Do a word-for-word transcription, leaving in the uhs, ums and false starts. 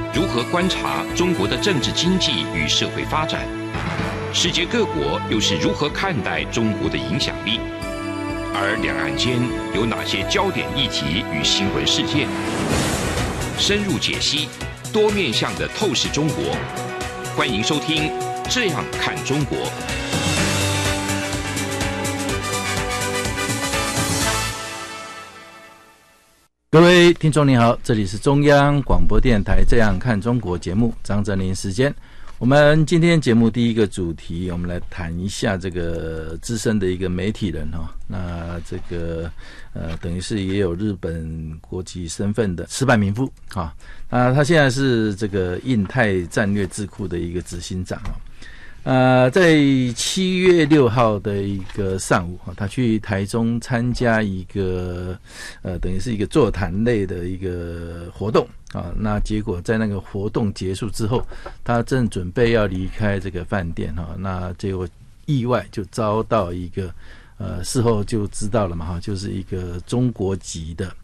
如何观察中国的政治经济与社会发展？世界各国又是如何看待中国的影响力？而两岸间有哪些焦点议题与新闻事件？深入解析，多面向的透视中国。欢迎收听《这样看中国》。 各位听众你好，这里是中央广播电台《这样看中国》节目，张正霖时间。我们今天节目第一个主题，我们来谈一下这个资深的一个媒体人哈，那这个呃等于是也有日本国籍身份的矢板明夫啊，那他现在是这个印太战略智库的一个执行长啊。呃，在七月六号的一个上午，他去台中参加一个呃，等于是一个座谈类的一个活动啊。那结果在那个活动结束之后，他正准备要离开这个饭店哈，那结果意外就遭到一个呃，事后就知道了嘛哈，就是一个中国籍的